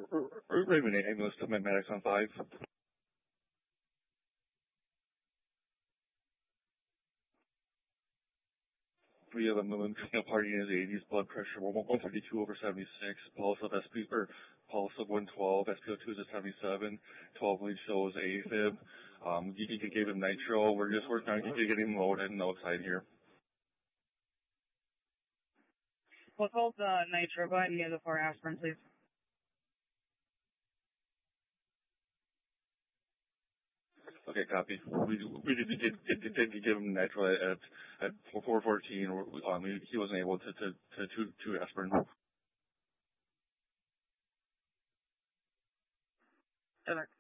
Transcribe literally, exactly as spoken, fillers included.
Raymond ambulance to medics on five. We have a moon party in his eighties, blood pressure one fifty-two over seventy-six, pulse of S P or pulse of one twelve, S P O two is at seventy-seven, twelve lead shows AFib. Um, you, you gave him nitro. We're just working on getting him loaded and outside here. We'll hold the nitro. Go ahead and give the four aspirin, please. Okay, copy. We we did, did, did, did, did give him nitro at at four fourteen. Um, he, he wasn't able to to to to, to aspirin. Perfect.